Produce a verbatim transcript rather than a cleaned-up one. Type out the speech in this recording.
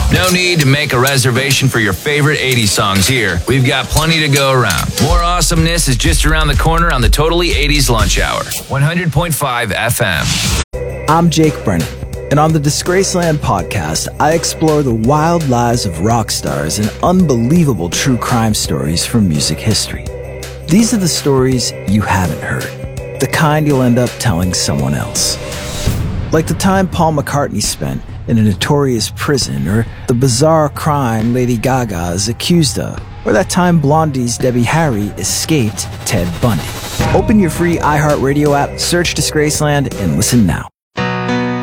No need to make a reservation for your favorite eighties songs here. We've got plenty to go around. More awesomeness is just around the corner on the Totally eighties Lunch Hour. one hundred point five F M. I'm Jake Brennan, and on the Disgraceland podcast, I explore the wild lives of rock stars and unbelievable true crime stories from music history. These are the stories you haven't heard, the kind you'll end up telling someone else. Like the time Paul McCartney spent in a notorious prison, or the bizarre crime Lady Gaga is accused of, or that time Blondie's Debbie Harry escaped Ted Bundy. Open your free iHeartRadio app, search Disgraceland, and listen now.